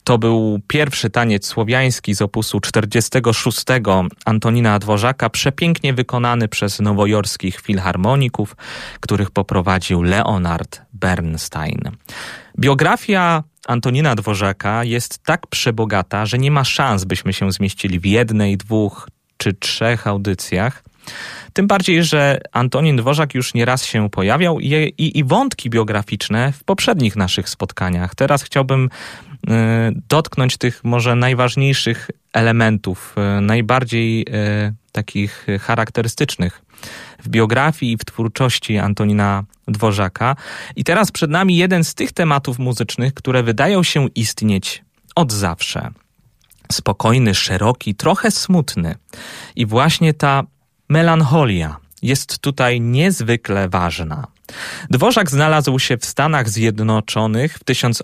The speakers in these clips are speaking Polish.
To był pierwszy taniec słowiański z opusu 46 Antonina Dworzaka, przepięknie wykonany przez nowojorskich filharmoników, których poprowadził Leonard Bernstein. Biografia Antonina Dworzaka jest tak przebogata, że nie ma szans, byśmy się zmieścili w jednej, 2 czy 3 audycjach. Tym bardziej, że Antonin Dworzak już nieraz się pojawiał i wątki biograficzne w poprzednich naszych spotkaniach. Teraz chciałbym dotknąć tych może najważniejszych elementów, najbardziej takich charakterystycznych w biografii i w twórczości Antonina Dworzaka. I teraz przed nami jeden z tych tematów muzycznych, które wydają się istnieć od zawsze. Spokojny, szeroki, trochę smutny. I właśnie ta melancholia jest tutaj niezwykle ważna. Dworzak znalazł się w Stanach Zjednoczonych w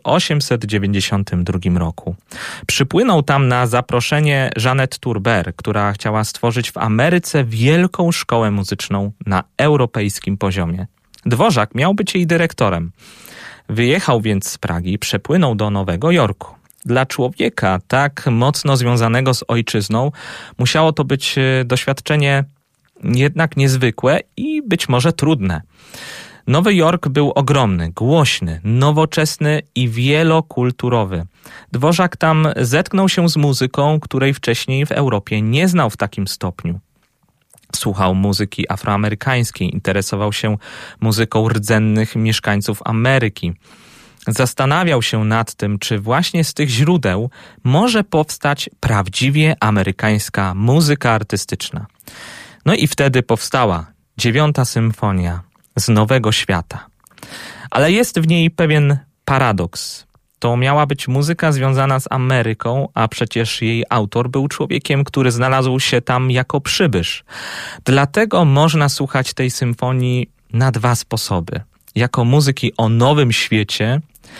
1892 roku. Przypłynął tam na zaproszenie Jeanette Tourber, która chciała stworzyć w Ameryce wielką szkołę muzyczną na europejskim poziomie. Dworzak miał być jej dyrektorem. Wyjechał więc z Pragi, przepłynął do Nowego Jorku. Dla człowieka tak mocno związanego z ojczyzną musiało to być doświadczenie jednak niezwykłe i być może trudne. Nowy Jork był ogromny, głośny, nowoczesny i wielokulturowy. Dworzak tam zetknął się z muzyką, której wcześniej w Europie nie znał w takim stopniu. Słuchał muzyki afroamerykańskiej, interesował się muzyką rdzennych mieszkańców Ameryki. Zastanawiał się nad tym, czy właśnie z tych źródeł może powstać prawdziwie amerykańska muzyka artystyczna. No i wtedy powstała 9. symfonia z Nowego Świata. Ale jest w niej pewien paradoks. To miała być muzyka związana z Ameryką, a przecież jej autor był człowiekiem, który znalazł się tam jako przybysz. Dlatego można słuchać tej symfonii na 2 sposoby. Jako muzyki o nowym świecie,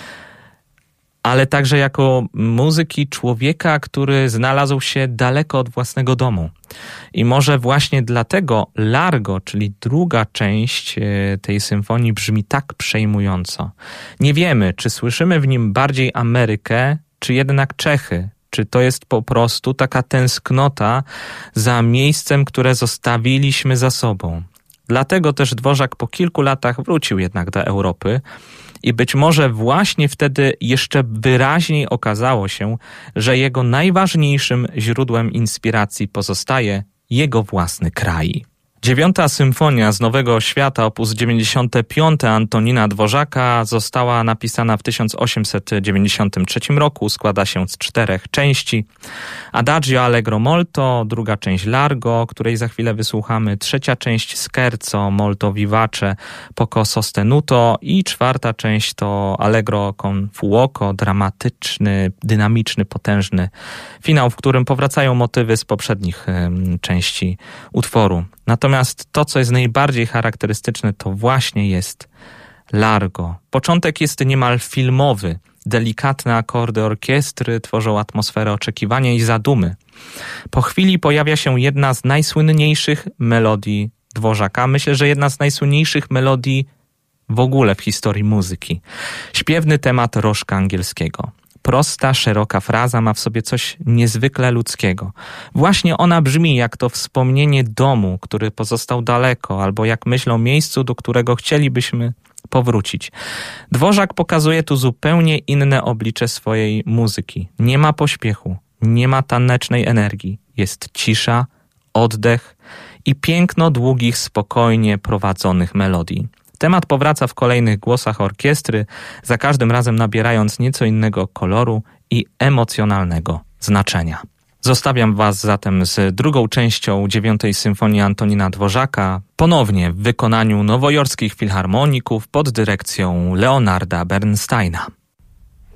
ale także jako muzyki człowieka, który znalazł się daleko od własnego domu. I może właśnie dlatego Largo, czyli druga część tej symfonii, brzmi tak przejmująco. Nie wiemy, czy słyszymy w nim bardziej Amerykę, czy jednak Czechy. Czy to jest po prostu taka tęsknota za miejscem, które zostawiliśmy za sobą. Dlatego też Dworzak po kilku latach wrócił jednak do Europy. I być może właśnie wtedy jeszcze wyraźniej okazało się, że jego najważniejszym źródłem inspiracji pozostaje jego własny kraj. 9. symfonia z Nowego Świata, opus 95 Antonina Dworzaka, została napisana w 1893 roku. Składa się z 4 części. Adagio Allegro molto, druga część Largo, której za chwilę wysłuchamy, trzecia część Scherzo molto vivace poco sostenuto i 4. część to Allegro con fuoco, dramatyczny, dynamiczny, potężny finał, w którym powracają motywy z poprzednich części utworu. Natomiast to, co jest najbardziej charakterystyczne, to właśnie jest Largo. Początek jest niemal filmowy. Delikatne akordy orkiestry tworzą atmosferę oczekiwania i zadumy. Po chwili pojawia się jedna z najsłynniejszych melodii Dworzaka. Myślę, że jedna z najsłynniejszych melodii w ogóle w historii muzyki. Śpiewny temat rożka angielskiego. Prosta, szeroka fraza ma w sobie coś niezwykle ludzkiego. Właśnie ona brzmi jak to wspomnienie domu, który pozostał daleko, albo jak myśl o miejscu, do którego chcielibyśmy powrócić. Dworzak pokazuje tu zupełnie inne oblicze swojej muzyki. Nie ma pośpiechu, nie ma tanecznej energii. Jest cisza, oddech i piękno długich, spokojnie prowadzonych melodii. Temat powraca w kolejnych głosach orkiestry, za każdym razem nabierając nieco innego koloru i emocjonalnego znaczenia. Zostawiam Was zatem z drugą częścią 9. symfonii Antonina Dworzaka, ponownie w wykonaniu nowojorskich filharmoników pod dyrekcją Leonarda Bernsteina.